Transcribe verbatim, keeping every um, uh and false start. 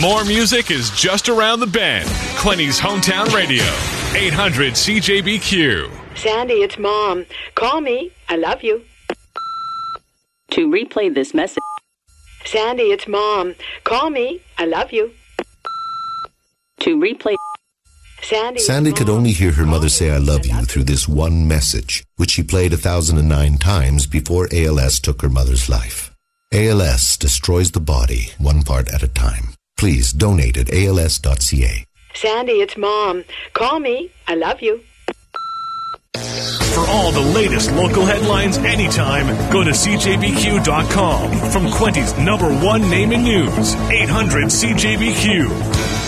More music is just around the bend. Quinny's Hometown Radio. eight hundred C J B Q. Sandy, it's Mom. Call me. I love you. To replay this message. Sandy, it's Mom. Call me. I love you. To replay. Sandy, Sandy could only hear her mother say I love you through this one message, which she played one thousand nine times before A L S took her mother's life. A L S destroys the body, one part at a time. Please donate at A L S dot C A. Sandy, it's Mom. Call me. I love you. For all the latest local headlines anytime, go to C J B Q dot com. From Quinty's number one name in news, eight hundred C J B Q.